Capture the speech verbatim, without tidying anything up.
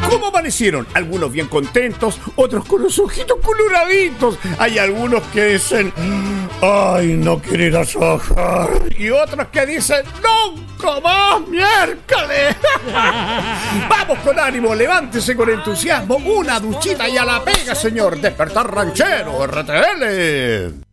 ¿Cómo amanecieron? Algunos bien contentos, otros con los ojitos coloraditos. Hay algunos que dicen, ay, no quiero ir a trabajar. Y otros que dicen, nunca más miércoles. Vamos con ánimo, levántese con entusiasmo. Una duchita y a la pega, señor. Despertar Ranchero, R T L.